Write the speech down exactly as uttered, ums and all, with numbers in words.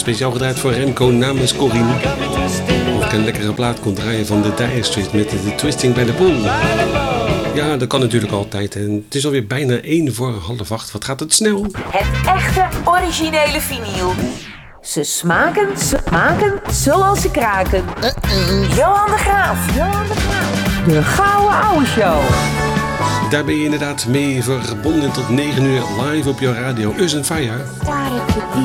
speciaal gedraaid voor Remco namens Corine. Of ik een lekkere plaat kon draaien van de Dire Straits met de Twisting by the Pool. Ja, dat kan natuurlijk altijd. En het is alweer bijna één voor half acht. Wat gaat het snel? Het echte originele vinyl. Ze smaken, ze maken zoals ze kraken. Uh-uh. Johan de Graaf. Johan de Graaf. De Gouden Ouwe Show. Daar ben je inderdaad mee verbonden tot negen uur live op jouw radio. Us and Fire.